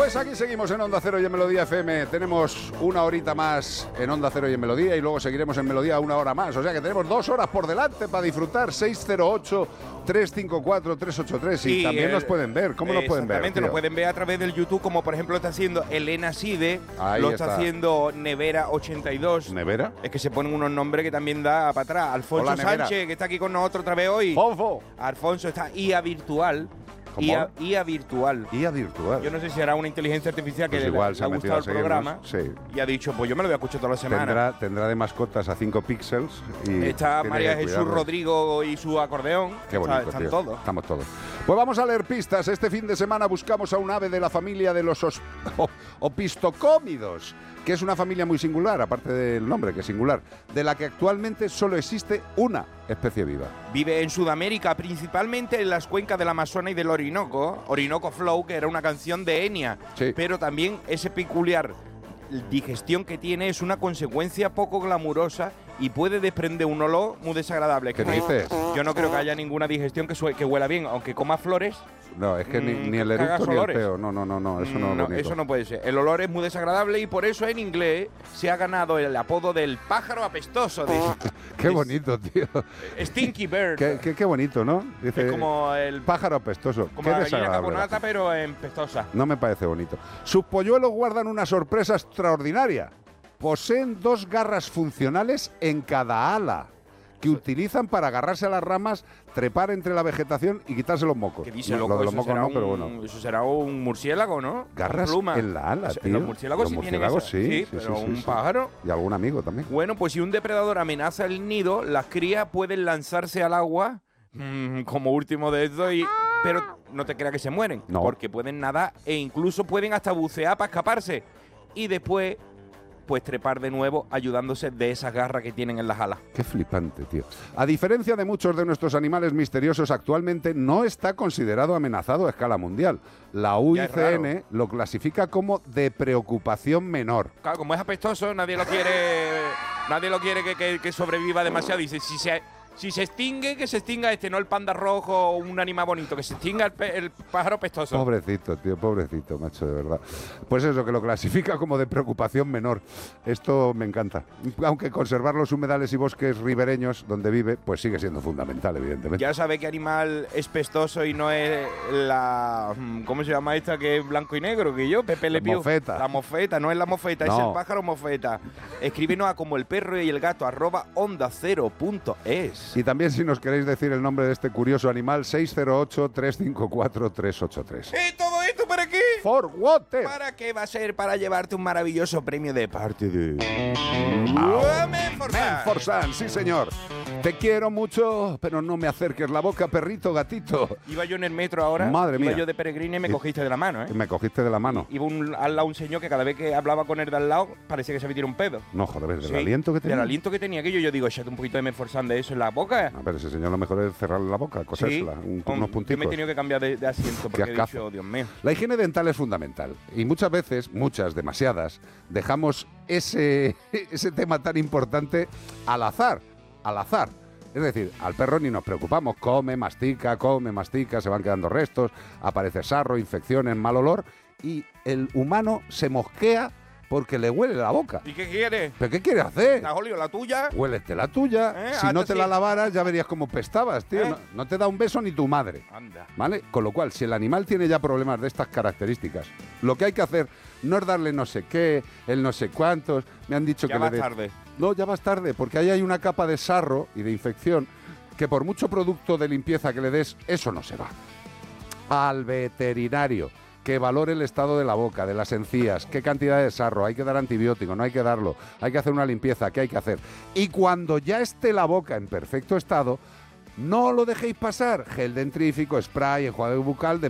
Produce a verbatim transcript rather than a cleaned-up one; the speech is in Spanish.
Pues aquí seguimos en Onda Cero y en Melodía F M. Tenemos una horita más en Onda Cero y en Melodía y luego seguiremos en Melodía una hora más. O sea que tenemos dos horas por delante para disfrutar. seis cero ocho, tres cinco cuatro, tres ocho tres. Y, y también el, nos pueden ver. ¿Cómo nos pueden ver? Exactamente, nos pueden ver a través del YouTube, como por ejemplo está haciendo Elena Side, Ahí lo está. está haciendo Nevera ochenta y dos. ¿Nevera? Es que se ponen unos nombres que también da para atrás. Alfonso Hola, Nevera. Sánchez, que está aquí con nosotros otra vez hoy. ¡Fofo! Alfonso está I A Virtual. ¿Cómo? I A, I A Virtual. I A Virtual. Yo no sé si será una inteligencia artificial que Pues le, igual le se ha ha metido gustado a el programa seguirnos, sí. y ha dicho, pues yo me lo voy a escuchar toda la semana. Tendrá, tendrá de mascotas a cinco píxeles. Y Está tiene María que Jesús cuidarlos. Rodrigo y su acordeón. Qué bonito, Está- están tío. todos. Estamos todos. Pues vamos a leer pistas. Este fin de semana buscamos a un ave de la familia de los os- o- opistocómidos, que es una familia muy singular, aparte del nombre, que es singular, de la que actualmente solo existe una especie viva. Vive en Sudamérica, principalmente en las cuencas del Amazonas y del Orinoco. Orinoco Flow, que era una canción de Enya. Sí. Pero también ese peculiar digestión que tiene es una consecuencia poco glamurosa y puede desprender un olor muy desagradable. ¿Qué Que dices? Yo no creo que haya ninguna digestión que, sue- que huela bien, aunque coma flores. No, es que ni, Mm, ni el cagas eructo ni el olores. peo. No, no, no, no, eso no, es No, bonito. eso no puede ser. El olor es muy desagradable y por eso en inglés se ha ganado el apodo del pájaro apestoso. De, Qué bonito, tío. Stinky Bird. Qué, qué, qué bonito, ¿no? Dice, Es como el pájaro apestoso. como Qué la gallina desagradable. caponata, pero en pestosa. No me parece bonito. Sus polluelos guardan una sorpresa extraordinaria. Poseen dos garras funcionales en cada ala, que utilizan para agarrarse a las ramas, trepar entre la vegetación y quitarse los mocos. ¿Qué dice, No, loco? lo de los Eso mocos será no, un- pero bueno. Eso será un murciélago, ¿no? Garras Con pluma. en la ala, Eso- tío. Los murciélagos Los sí tienen murciélagos esa- sí, sí, sí, pero sí, sí, un sí. pájaro. Y algún amigo también. Bueno, pues si un depredador amenaza el nido, las crías pueden lanzarse al agua mm, como último de esto, y, pero no te creas que se mueren, No. porque pueden nadar e incluso pueden hasta bucear para escaparse y después pues trepar de nuevo ayudándose de esas garras que tienen en las alas. Qué flipante, tío. A diferencia de muchos de nuestros animales misteriosos, actualmente no está considerado amenazado a escala mundial. La U I C N lo clasifica como de preocupación menor. Claro, como es apestoso, nadie lo quiere, nadie lo quiere que, que- que sobreviva demasiado. Dice, si se, si se extingue, que se extinga este, no el panda rojo o un animal bonito, que se extinga el, pe- el pájaro pestoso. Pobrecito, tío, pobrecito, macho, de verdad. Pues eso, que lo clasifica como de preocupación menor. Esto me encanta. Aunque conservar los humedales y bosques ribereños donde vive, pues sigue siendo fundamental, evidentemente. Ya sabe qué animal es pestoso y no es la... ¿Cómo se llama esta que es blanco y negro? Que yo, Pepe Le La Pew. mofeta. La mofeta, no es la mofeta, es No. el pájaro mofeta. Escríbenos a como el perro y el gato, arroba onda cero punto es. Y también si nos queréis decir el nombre de este curioso animal, seis cero ocho, tres cinco cuatro, tres ocho tres. ¿Y todo esto para qué? For water. ¿Para qué va a ser? Para llevarte un maravilloso premio de parte de... Menforsan, sí señor. Te quiero mucho, pero no me acerques la boca, perrito, gatito. Iba yo en el metro ahora, Madre iba mía. yo de peregrina y me Y- cogiste de la mano, ¿eh? Me cogiste de la mano. Iba un, al lado un señor que cada vez que hablaba con él de al lado parecía que se metía un pedo. No, joder, del Sí, aliento que tenía. Del aliento que tenía aquello, yo digo, échate un poquito de Menforsan de eso en la boca. No, pero ese señor lo mejor es cerrarle la boca, cosérsela, un- Hom- unos Yo puntitos. me he tenido que cambiar de, de asiento porque he ascazo. dicho, Dios mío. La higiene dental es fundamental y muchas veces, muchas, demasiadas, dejamos ese, ese tema tan importante al azar, al azar. Es decir, al perro ni nos preocupamos, come, mastica, come, mastica, se van quedando restos, aparece sarro, infecciones, mal olor y el humano se mosquea porque le huele la boca. ¿Y qué quieres? ¿Pero qué quieres hacer? ¿La Julio, la tuya? Huélete la tuya. Eh, Si no hasta te sí. la lavaras ya verías cómo pestabas, tío. Eh. No, no te da un beso ni tu madre. Anda. ¿Vale? Con lo cual, si el animal tiene ya problemas de estas características, lo que hay que hacer no es darle no sé qué, el no sé cuántos. Me han dicho Ya que vas le dé- tarde. No, ya vas tarde, porque ahí hay una capa de sarro y de infección que por mucho producto de limpieza que le des, eso no se va. Al veterinario, que valore el estado de la boca, de las encías, qué cantidad de sarro, hay que dar antibiótico, no hay que darlo, hay que hacer una limpieza, ¿qué hay que hacer? Y cuando ya esté la boca en perfecto estado, no lo dejéis pasar. Gel dentrífico, spray, enjuague bucal de